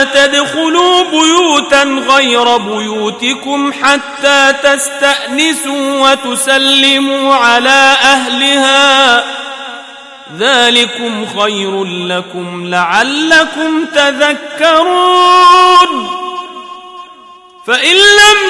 تدخلوا بيوتا غير بيوتكم حتى تستأنسوا وتسلموا على أهلها ذلكم خير لكم لعلكم تذكرون. فإن لم